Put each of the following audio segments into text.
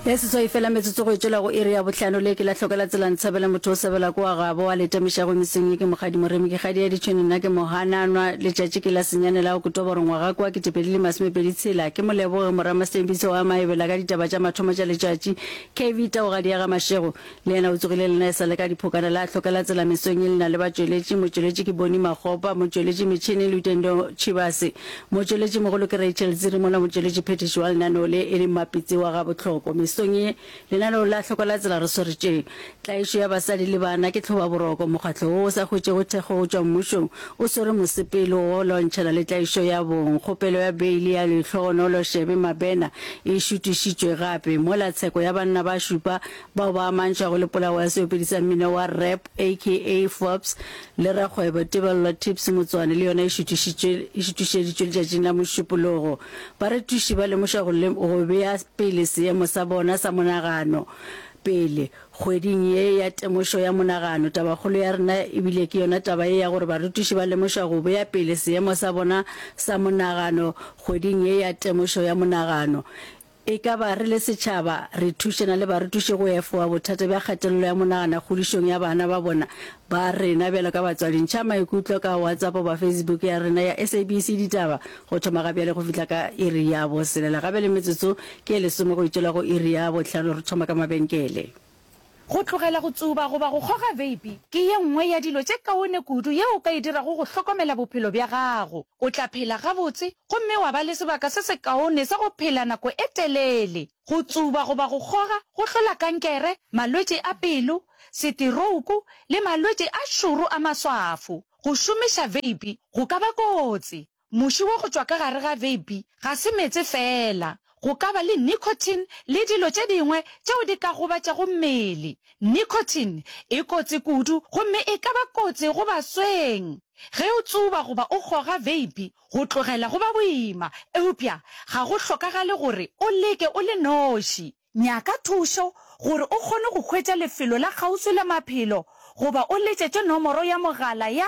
Yes, so ifela metsotso go itšela go area botlhano le ke la tlhokela tsela ntshabela motho o sebela kwa gabo wa letamiša go mesenyi ke mogadi moremi ke gadi ya ditšhone nna ke mohananwa letšatši ke la senyane la go kutwa borongwaga kwa ke tepedile masomepedi tshela ke moleboge morama stembiso wa maebela ka ditaba tša mathomo tša letšatši KV Tagogadi ya ga Mashego le yena o tsogile lena e sa le ka diphokana la tlhokela tsela mesong e lena le batšweletši motšweletši ke Boni Magopa motšweletši metšhini le Utendo Chibase motšweletši mogolo ke Rachel Ziri mola motšweletši phetiši wa lenaneo le e le mapitsi wa ga botlhoko sonye lenaneo la tlhokola tsela re soretše tlaišo ya basadi le bana ke tlhoba boroko mokgatlo o sa khwetše go thekgo go tšwa mmušong o swere mosepelo go lontšhela le tlaišo ya bong kgopelo ya beili ya letlhogonolo Shebe Mabena e šutišitšwe gape mola tsheko ya banna ba šupa bao ba amantšha go le polao ya seopedisa mmino wa rap aka Forbes le rakgwebo Tebello Tips Motswane le yona e šutišeditšwe letšatšing la mošupologo ba re tuši ba lemoša go bea pele seemo sa bona sa monagano pele kgweding ye ya temošo ya monagano tabakgolo ya rena e bile ke yona taba ye ya gore barutiši ba lemoša go bea pele seemo sa bona sa monagano kgweding ye ya temošo ya monagano e ka ba re le setšhaba re thušana le barutiši go efoa bothata bja kgatelelo ya monagano kgodišong ya bana ba bona ba rena bjalo ka batswadintšha maikutlo ka WhatsApp ba Facebook ya rena ya SABC ditaba go thoma gape le go fitla ka iri ya boselela gape le metsotso ke lesome go itšela go iri ya botlhano re thoma ka mabenkele go tlogela go tsuba go ba go goga vape ke ye nngwe ya dilo tše kaone kudu ye o ka e dirago go hlokomela bophelo bja gago o tla phela gabotse gomme wa ba le sebaka se se kaone sa go phela nako e telele go tsuba go ba go goga go hlola kankere malwetši a pelo setirouku le malwetši a šoro a maswafo go šomiša vape go ka ba kotsi moši wa go tšwa ka gare ga vape ga se metse fela go ka ba le nicotine le dilo tše dingwe tšeo di ka gobatšago mmele nicotine e kotsi kudu gomme e ka ba kotsi go basweng ge o tsuba goba o goga vape go tlogela go ba boima eupša ga go hlokagale gore o leke o le noši nyaka thušo gore o kgone go hwetša lefelo la kgauswi la maphelo goba o letšetše nomoro ya mogala ya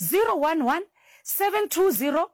011 720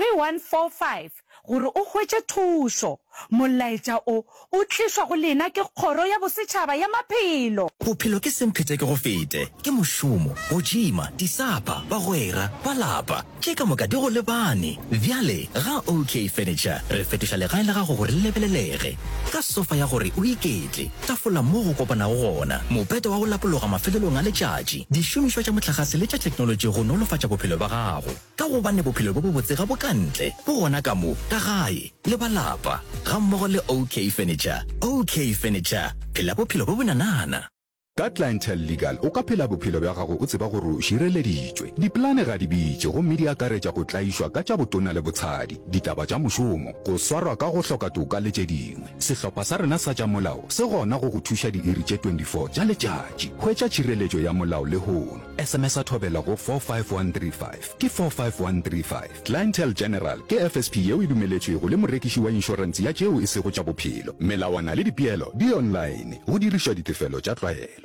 3145 gore o hwetše thušo molaetša o tlišwa go lena ke kgoro ya bosetšhaba ya maphelo bophelo ke semphete ke go fete ke mošomo go jima disapa bagwera ba lapa ke ka moka di go lebane bjale ga OK Furniture re fetoša legae le gago gore le lebelelege ka sofa ya gore o iketle tafola mo go kopanago gona mopete wa go lapologa mafelelong a letšatši dišomišwa tša motlakase le tša technology go nolofatša bophelo ba gago ka gobane bophelo bo bo botse ga bokantle bo gona ka mo ka gae le balapa ga mmogo le OK Furniture. OK Furniture, phela bophelo bo bonanana. Ka Clientele Legal o ka phela bophelo bja gago o tseba gore o šireleditšwe diplane ga di bitše gomme di akaretša go tlaišwa ka tša botona le botshadi ditaba tša mošomo go swarwa ka go hloka toka le tše dingwe sehlopha sa rena sa tša molao se gona go go thuša diiri tše 24 tša letšatši hwetša tšhireletšo ya molao le hono SMS a thobela go 45135 ke 45135 Clientele General ke FSP yeo e dumeletšwego le morekiši wa inšorense ya tšeo e sego tša bophelo melawana le dipeelo di online go dirišwa ditefelo tša tlwaelo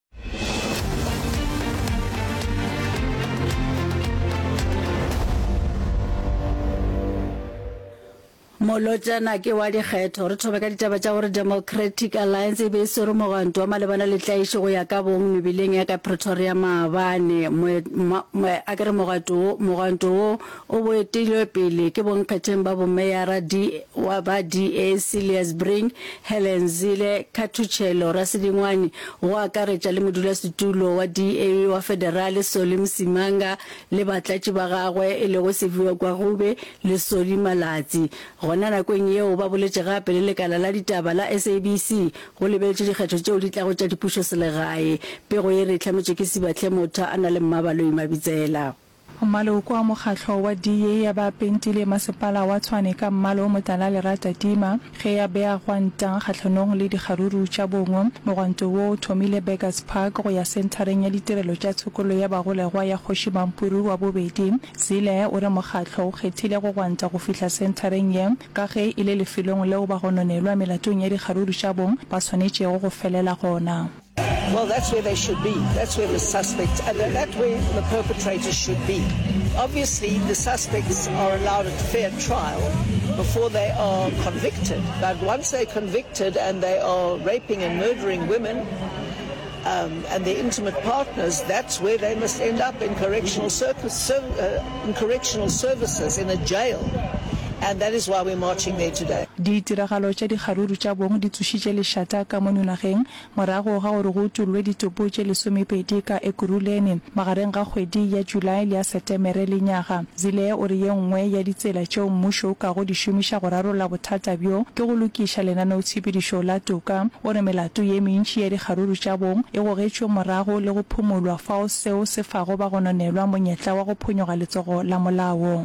molotšana ke wa dikgetho re thobe ka ditaba tša gore Democratic Alliance e be e swere moganto wa malebana le tlaišo go ya ka bong mebileng ya ka Pretoria Maabane a kere moganto wo o boetilwe pele ke bonkgetheng ba bomeyara wa ba DA Silas Brink Helen Zille Kathuchelo Rasidingwane go akaretša le modulasetulo wa DA wa Federal Soli Msimanga le batlatši ba gagwe e le go sefiwa kwa gobe le Soli Malatsi gona nakong yeo ba boletše gape le lekala la ditaba la SABC go lebeletše dikgetho tšeo di tlago tša dipušo selegae pego ye re hlametše ke Sibahle Motha a na le Mmabaloi Mabitsela Maloko wa mokgatlo wa DA ya ba pentile masepala wa Tshwane ka mmalo motala le rata tima ge ya bea gwantang kgatlhanong le dikgaruru tša bongo mogwanto wo thomile Beggars Park go ya sentareng ya ditirelo tša tshokolo ya bagolegwa ya Kgoši Mampuru wa bobedi Zile o re mokgatlo o kgethile go gwanta go fihla sentareng ye ka ge e le lefelong leo ba gononelwa melatong ya dikgaruru tša bong ba tshwanetšego go felela gona Well, that's where they should be. That's where the suspects, and that's where the perpetrators should be. Obviously, the suspects are allowed a fair trial, before they are convicted. But once they're convicted and they are raping and murdering women and their intimate partners, that's where they must end up in correctional services, in a jail. And that is why we're marching there today. Ditiragalo tša dikgaruru tša bong di tsošitše lešata ka mo nageng morago ga gore go utolwe ditopo tše 12 ka Ekurhuleni magareng ga kgwedi ya Julae le ya Setemere le nyaga. Zile o re ye nngwe ya ditsela tšeo mmušo o ka go di šomiša go rarolla bothata bjo ke go lokiša lenaneotshepedišo la toka o re melato ye mentši ya dikgaruru tša bong e gogetšwe morago le go phumulwa fao seo se fago ba gononelwa monyetla wa go phonyoga letsogo la molao.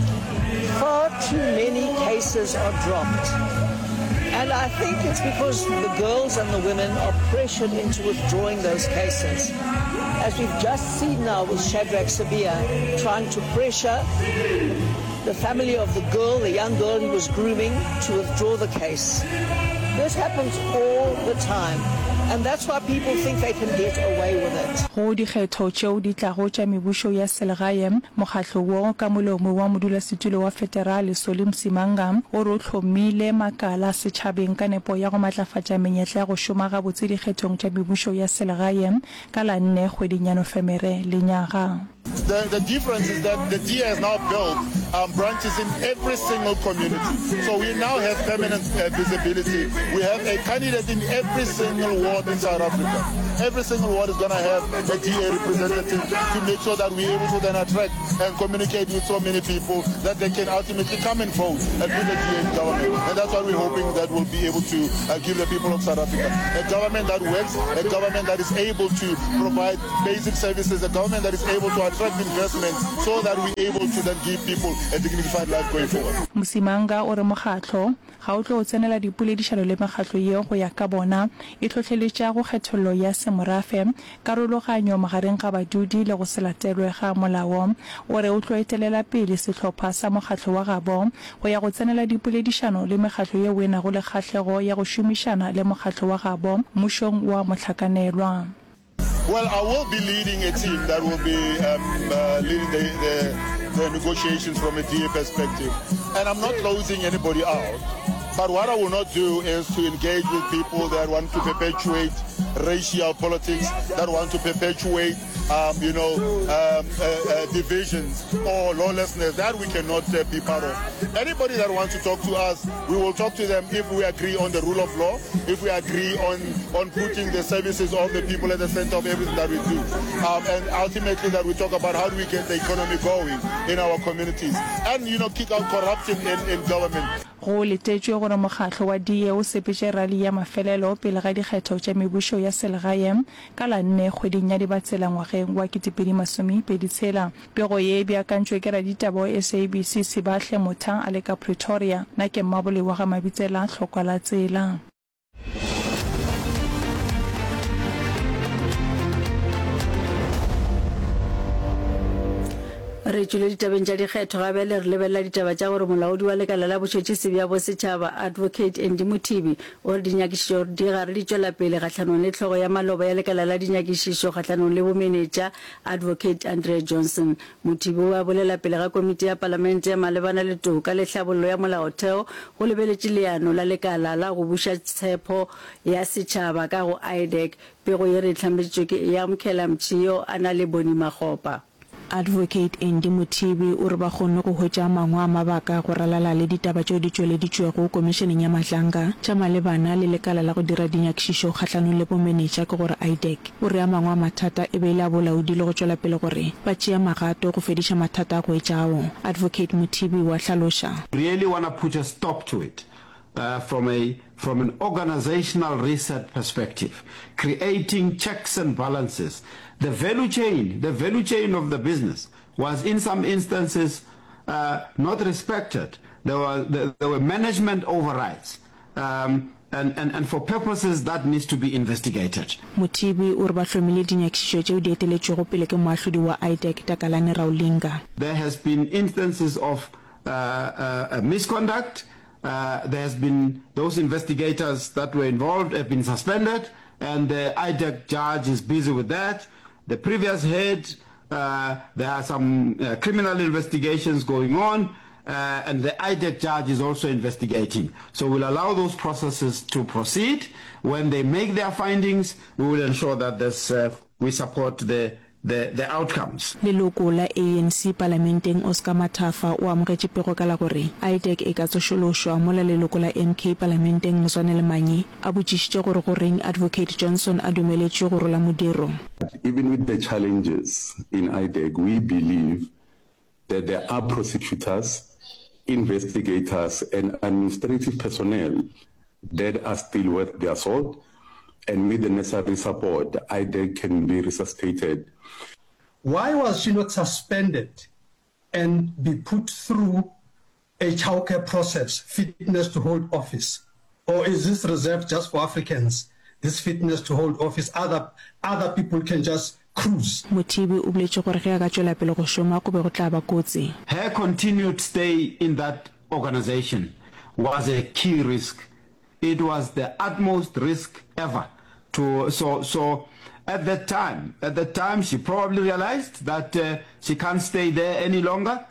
Far too many cases are dropped. And I think it's because the girls and the women are pressured into withdrawing those cases. As we've just seen now with Shadrach Sabia, trying to pressure the family of the girl, the young girl he was grooming, to withdraw the case. This happens all the time. And that's why people think they can get away with it. Go dikgetho tšeo di tlago tša mebušo ya selegae mokgatlo wo ka molomo wa modulasetulo wa federal Solly Msimanga o re o hlomile makala setšhabeng ka nepo ya go matlafatša menyetla ya go šoma gabotse dikgethong tša mebušo ya selegae ka la 4 kgweding ya Nofemere le nyaga. The difference is that the DA has now built branches in every single community. So we now have permanent visibility. We have a candidate in every single ward in South Africa. Every single ward is going to have a DA representative to make sure that we're able to then attract and communicate with so many people that they can ultimately come and vote and put the DA in government. And that's what we're hoping that we'll be able to give the people of South Africa. A government that works, a government that is able to provide basic services, a government that is able to attract investments so that we're able to then give people a dignified life going forward. Msimanga o re mokgatlo ga o tlo o tsenela dipoledišano le mekgatlo yeo go ya ka bona e tlhotlheletša go kgethollo ya semorafe karologanyo magareng ga badudi le go se latelwe ga molao o re o tlo etelela pele sehlopha sa mokgatlo wa gabo go ya go tsenela dipoledišano le mekgatlo yeo e nago le kgahlego ya go šomišana le mokgatlo wa gabo mmušong wa mohlakanelwa. Well, I will be leading a team that will be leading the negotiations from a DA perspective. And I'm not closing anybody out. But what I will not do is to engage with people that want to perpetuate racial politics, that want to perpetuate, divisions or lawlessness. That we cannot be part of. Anybody that wants to talk to us, we will talk to them if we agree on the rule of law, if we agree on putting the services of the people at the center of everything that we do. And ultimately that we talk about how do we get the economy going in our communities and, kick out corruption in government. Go letetšwe gore mokgatlo wa DA o sepetše rally ya mafelelo pele ga dikgetho tša mebušo ya selegae ka la 4 kgweding ya Dibatsela ngwageng wa 2026. Pego ye beakantšwe ke raditaba SABC Sibahle Mothang a le ka Pretoria na ke mmabole wa ga Mabitsela hlokwa la tsela. re tšwele ditabeng tša dikgetho gabe le re lebelela ditaba tša gore molaodi wa lekala la botšhotšhisi bja bosetšhaba Advocate Andy Mothibi o re dinyakišišo di gare di tšwela pele kgatlhanong le tlhogo ya maloba ya lekala la dinyakišišo kgatlhanong le bomenetša Advocate Andrea Johnson. Mothibi o a bolela pele ga komiti ya palamente ya malebana le toka le tlhabollo ya molaotheo go lebeletše leano la lekala la go buša tshepo ya setšhaba ka go IDEC pego ye re tlhametšwe ke ya Mkhela Mthiyo a na le Boni Magopa. Advocate Andy Mothibi o re ba kgonne go hwetša mangwe a mabaka go ralala le ditaba tšeo di tšweleditšwego komisheneng ya matlanga tša malebana le lekala la go dira dinyakišišo kgatlhanong le bomenetša ke gore IDEC o re a mangwe a mathata e be ile a bolaodi le go tšwela pele gore ba tšea magato go fediša mathata a go etšao. Advocate Mothibi wa hlaloša. Really want to put a stop to it. From an organizational reset perspective, creating checks and balances. The value chain of the business was in some instances not respected. There were management overrides. And for purposes that needs to be investigated. Mothibi o re ba hlomile dinyakišišo tšeo di eteletšwego pele ke moahlodi wa IDEC Takalane Raulinga. There has been instances of misconduct. There has been those investigators that were involved have been suspended, and the IDEC judge is busy with that. The previous head, there are some criminal investigations going on, and the IDEC judge is also investigating. So we'll allow those processes to proceed. When they make their findings, we will ensure that we support the outcomes. Leloko la ANC parlamenteng Oscar Matafa o amogetse pego ka la gore IDEC e ka tsošološwa mo la leloko la MK parlamenteng Moswanele Manyi a botšišitše gore goreng Advocate Johnson a dumeletše go rola modiro. Even with the challenges in IDEC, we believe that there are prosecutors, investigators, and administrative personnel that are still worth their salt, and with the necessary support, IDEC can be resuscitated. Why was she not suspended and be put through a childcare process, fitness to hold office? Or is this reserved just for Africans, this fitness to hold office? Other people can just cruise. Motibi o boletše gore ge a ka tšwela pele go šoma go be go tla ba kotsi. Her continued stay in that organization was a key risk. It was the utmost risk ever. So at that time, she probably realized that she can't stay there any longer,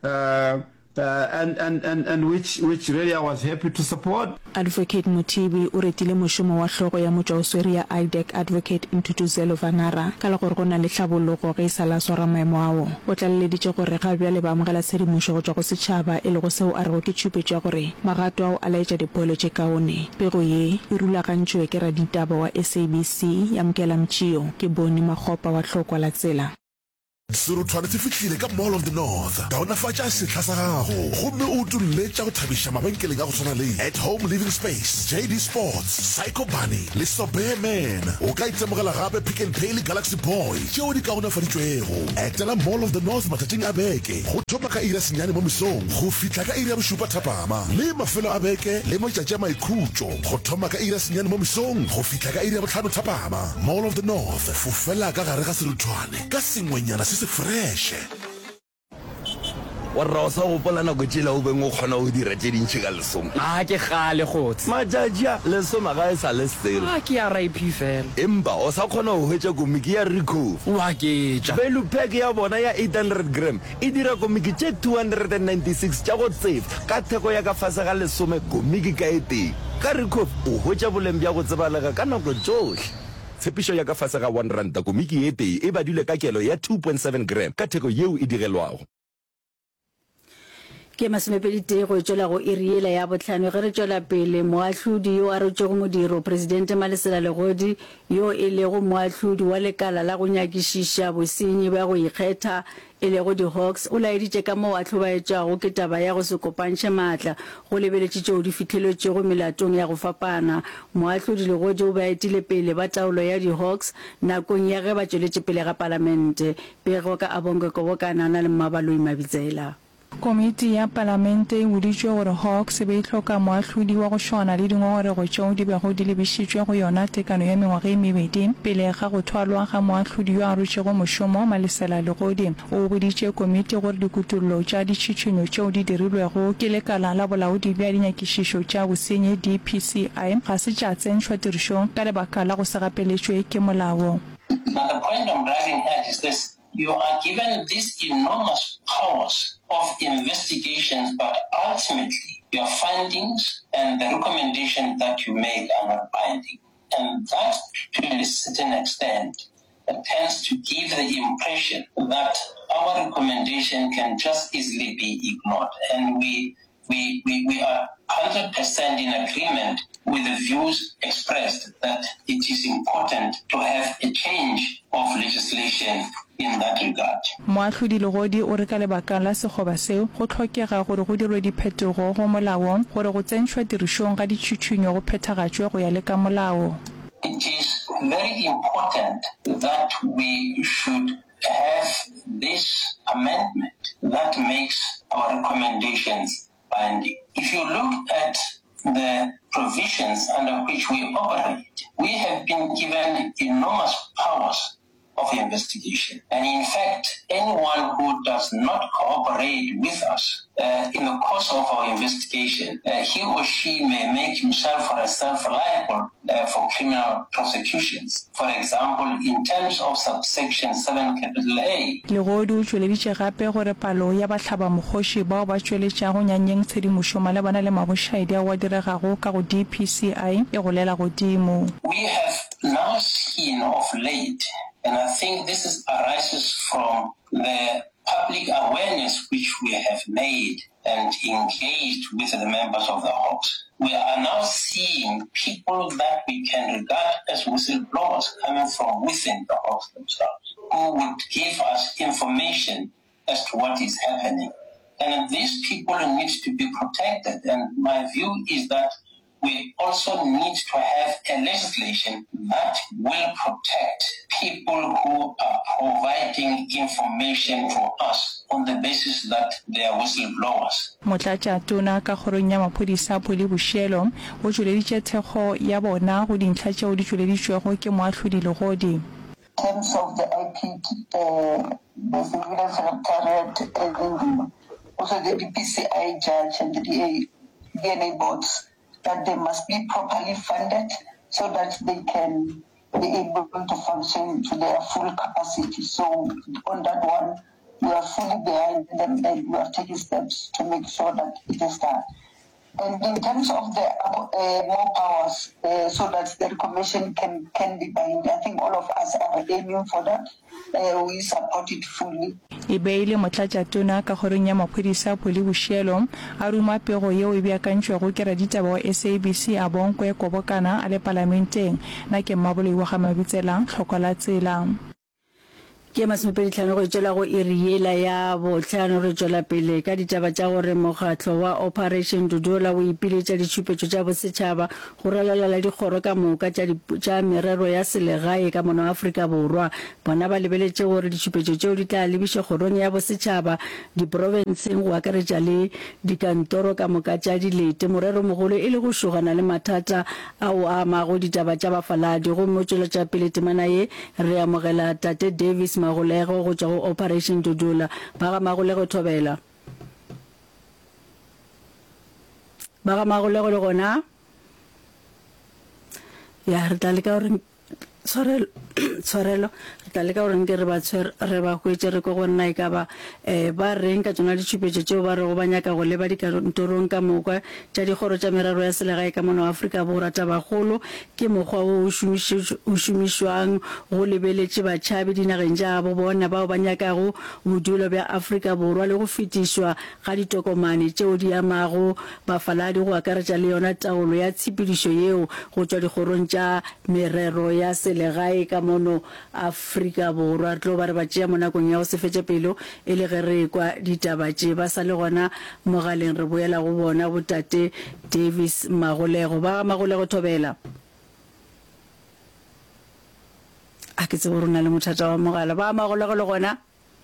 and which really I was happy to support. Advocate Motibi o retile mošomo wa hlogo ya motšwaoswere ya IDEC Advocate Ntutuzelo Vanara ka le gore go na le tlhabologo ge e sa la swara maemo ao. O tlaleleditše gore ga bjale ba amogela tshedimošo go tšwa go setšhaba e le go seo a rego ke tšhupetšo ya gore magato ao a laetša dipoelo tše kaone. Pego ye e rulagantšwe ke raditaba wa SABC ya Mkela Mtšio ke Boni Magopa wa Hlokwa la Tsela. Suru tshwanetse fitlhile ka Mall of the North kaonafatša setlha sa gago gomme o tuletša go thabiša mabenkeleng a go tshwana le At Home Living Space, JD Sports, Psycho Bunny le Sobearman. O ka itemogela gape Pick n Pay le Galaxy Boy tšeo di kaonafaditšwego. Etela Mall of the North matšatšing a beke go thoma ka ira senyane mo mesong go fitlha ka ira ya bošupa thapama le mafelo a beke le matšatši a maikhutšo go thoma ka ira senyane mo mesong go fitlha ka ira ya botlhano thapama. Mall of the North fofela ka gare ga serutshwane ka sengwenyana se fresh. Wa rosa go polana go tšela o beng o kgona go dira tše dintšhi ka lesome a ke gale gotse matšatšia lesome ga e sa le sele a ke ya rip fela empa o sa kgona go hwetša komiki ya recof wa ketša value pack ya bona ya 800 gram e dira komiki tše 296 tša go tsefa ka theko ya ka fase ga lesome komiki ka eteng ka recof o hwetša boleng bja go tsebalega ka nako tšohle. Tshepišo ya ka fase ga 1 ranta komiki e tee e badile ka kelo ya 2.7 gram ka theko yeo e digelwago. Ke masomepedi go tšwela go iriela ya botlhano ge re tšwela pele moahlodi yo a retšego modiro Presidente Malesela Legodi yo e lego moahlodi wa lekala la go nyakišiša bosenyi ba go ikgetha e lego di-Hawks o laeditše ka moo a tlhobaetšago ke taba ya go se kopantšhe maatla go lebeletše tšeo di fitlheletšego melatong ya go fapana. Moahlodi Legodi o ba etile pele ba taolo ya di-Hawks nakong ya ge ba tšweletše pele ga palamente pego ka Abonge Kobokanana le Mmabaloi Mabitsela. Komiti ya Palamente e boditše gore Hawks be e hloka moahlodi wa go šwana le dingongorego tšeo di bego di lebišitšwe go yona tekano ya mengwaga e mebedi pele ga go thwalwa ga moahlodi yo a rutšego mošomo Malesela Legodi. O boditše komiti gore dikutullo tša ditšhitšhinyo tšeo di dirilwego ke lekala la bolaodi bja dinyakišišo tša bosenyi DPCI ga se tša tsentšhwa tirišong ka lebaka la go se gapeletšwe ke molao. But the point I'm driving at is this. You are given these enormous powers of investigations, but ultimately your findings and the recommendations that you make are not binding. And that, to a certain extent, tends to give the impression that our recommendation can just easily be ignored. And we are 100% in agreement with the views expressed that it is important to have a change of legislation in that regard. Moahlodi Legodi o re ka lebaka la sekgoba seo go tlhokega gore go dirwe diphetogo go molao gore go tsentšhwa tirišong ga ditšhitšhinyo go phethagatšwe go ya le ka molao. It is very important that we should have this amendment that makes our recommendations binding. If you look at the provisions under which we operate, we have been given enormous powers of investigation. And in fact, anyone who does not cooperate with us in the course of our investigation, he or she may make himself or herself liable for criminal prosecutions. For example, in terms of subsection 7 capital A. Legodu o tsweleditše gape gore palo ya batlhabamokgoši bao ba tšweletšago nyanyeng tshedimošo malebana le mabošaedi a wa diregago ka go DPCI e go lela godimo. We have now seen of late, and I think this arises from the public awareness which we have made and engaged with the members of the House. We are now seeing people that we can regard as whistleblowers coming from within the House themselves, who would give us information as to what is happening. And these people need to be protected. And my view is that we also need to have a legislation that will protect people who are providing information to us on the basis that they are whistleblowers. Motlatša tona ka kgorong ya maphodisa Phuli Bošelo o tšweleditše thekgo ya bona go dintlha tšeo di tšweleditšwego ke moahlodi Legodi. In terms of the IP, the Surveillance Secretariat, and also the DPCI judge and the DNA boards, that they must be properly funded so that they can be able to function to their full capacity. So on that one, we are fully behind them and we are taking steps to make sure that it is done. And in terms of the more powers, so that the commission can be binding, I think all of us are aiming for that. We support it fully. E beile motlatša tona ka kgorong ya maphodisa Phuli Bošelo a ruma pego yeo e beakantšwego ke raditaba wa SABC a bonko e kobokana a le parlamenteng na ke mmaboloi wa ga Mabitsela tlhoko la tsela. Ke masomepedi tlhano go tšwela go iriela ya botlhano re tšwela pele ka ditaba tša gore mokgatlo wa Operation Dudola o ipiletša ditšhupetšo tša bosetšhaba go ralala dikgoro ka moka tša merero ya selegae ka mona Afrika Borwa. Bona ba lebeletše gore ditšhupetšo tšeo di tla lebiša kgorong ya bosetšhaba diprofenseng go akaretša le dikantoro ka moka tša dilete. Morero mogolo e le go šogana le mathata ao a amago ditaba tša bafaladi. Go mo tšweletša pele temana ye re amogela Tate Davis Magolego go tšwa go Operation Dudola. Ba ga Magolego thobela. Ba ga Magolego le gona ya re tla leka gore tshwarelo re tla leka gore nke re ba hwetše re ko go nna e ka ba reng ka tsona ditšhupetšo tšeo ba re go ba nyaka go leba dikantorong ka moka tša dikgoro tša merero ya selegae ka mona wa Afrika Borwa. Tabagolo ke mokgwa o o šomišwang go lebeletše batšhabi dinageng tša bo bona bao ba nyakago bodulo bja Afrika Borwa le go fetišwa ga ditokomane tšeo di amago bafaladi go akaretša le yona taolo ya tshepedišo yeo go tšwa dikgorong tša merero ya selegae ka mono Afrika Borwa. Tlo ba re ba tšea mo nakong ya go se fetše pelo e le ge re kwa ditaba tše ba sa le gona mogaleng re boela go bona botate Davis Magolego. Ba Magolego thobela a ke tsebo rona le mothata wa mogala. Ba Magolego le gona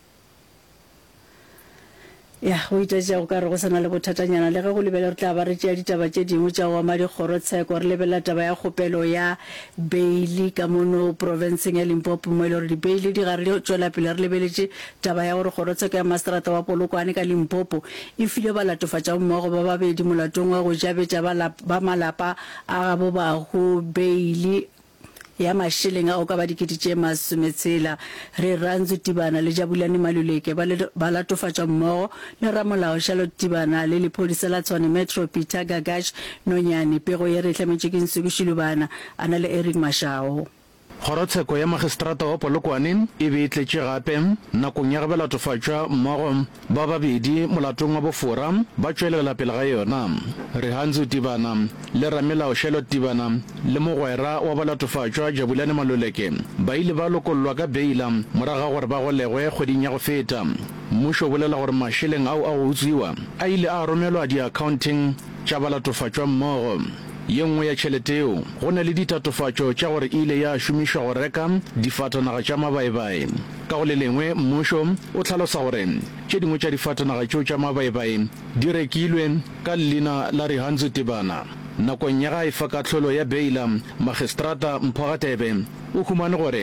ya go itaja go ka re go sana le bothatanyana le ge go lebela re tla ba re tšea ditaba tše dingwe tša go ama dikgoro tsheko re lebela taba ya kgopelo ya beili ka mono provinceng ya Limpopo mo e le gore dibeili di gare le tšwela pele re lebeletše taba ya gore kgoro tsheko ya masterata wa Polokwane ka Limpopo e file balatofatša mmogo ba babedi molatong wa go jabetša ba malapa a gabo bago beili ya mašeleng a o ka ba dikete tše masometshela. Re Ranzo Tibana le Jabulani Maluleke ba latofatša mmogo le ramolao Charlotte Tibana le lephodisa la Tshwane Metro Peter Gagash Nonyane. Pego ye re tlametše ke Nsukushilubana a na le Eric Mashao. Kgorotsheko ya magistrata wa Polokwane e be tletše gape nakong ya ge balatofatša mmogo ba babedi molatong wa bofora ba tšwelela pele ga yona. Rehanzo Tibana le ramelao Charlotte Tibana le mogwera wa balatofatšwa Jabulani Maluleke ba ile ba lokollwa ka beila moraga gore ba golegwe kgweding ya go feta. Mmušo o bolela gore mašeleng ao a go utswiwa a ile a romelwa di-accounting tša balatofatšwa mmogo. Ye nngwe ya tšhelete eo go na le ditatofatšo tša gore ile ya šomišwa go reka difatanaga tša mabaebae. Ka go le lengwe mmušo o tlhalosa gore tše dingwe tša difatanaga tšeo tša mabaebae di rekilwe ka leina la Rehanzo Tibana. Nakong ya ga e fa kahlolo ya beila magistrata Mpho Gatebe o humane gore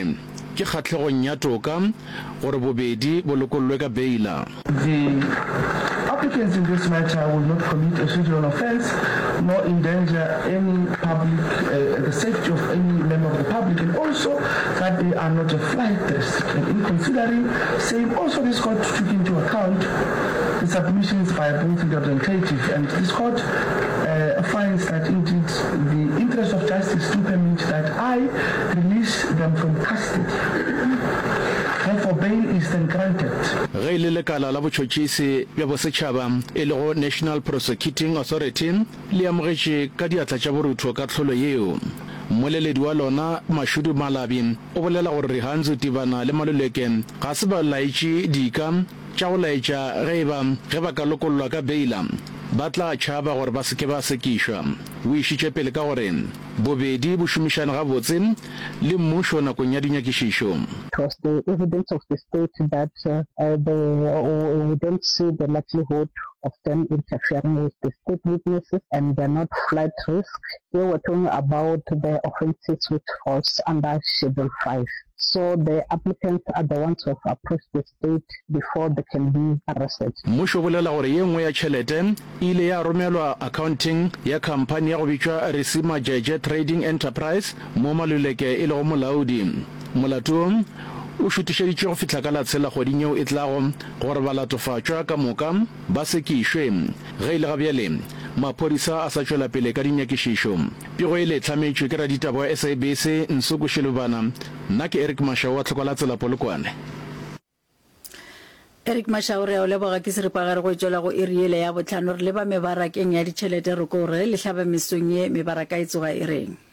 ke kgatlhegong ya toka gore bobedi bo lokollwe ka beila. The applicants in this matter will not commit a serious offense nor endanger any public, the safety of any member of the public, and also that they are not a flight risk. And in considering same, also this court took into account the submissions by both the representative, and this court finds that indeed the interest of justice to permit that I release them from custody. Therefore, bail is then granted. Ge le lekala la botšhotšhisi bja bosetšhaba e lego National Prosecuting Authority le amogetše ka diatla tša borutho ka tlholo yeo. Moleledi wa lona Mashudu Malabi o bolela gore Rihanzu Tibana le Maluleke ga se ba laetše dika tša go laetša ge ba ka lokollwa ka beila ba tla tšhaba gore ba seke ba sekišwa. O išitše pele ka gore bobedi bo šomišane gabotse le mmušo nakong ya dinyakišišo. It was the evidence of the state that we don't see the likelihood of them interfering with the state witnesses, and they're not flight risk. Here we're talking about the offenses which falls under Schedule 5. So the applicants are the ones who have approached the state before they can be arrested. Mmušo bolela gore ye nngwe ya tšhelete ile ya romelwa accounting ya khamphani ya go bitšwa Resima Jeje Trading Enterprise mo Maluleke e lego molaodi. Molato o šutišeditše go fihla ka la tshela kgweding eo e tlago gore ba latofatšwa ka moka ba sekišwe. Ge ile gabjale maphodisa a sa tšwela pele ka dinyakišišo. Pego e le hlametšwe ke raditaba ya SABC Nsuku Shilubana. Nna ke Eric Mashao wa Tlhokola Tsela Polokwane. Eric Mashao re a o leboga ke seripagare go tšwela go eriele ya botlhano re leba mebarakeng ya ditšhelete re ko re le tlhaba mesong ye mebaraka e tsoga e reng.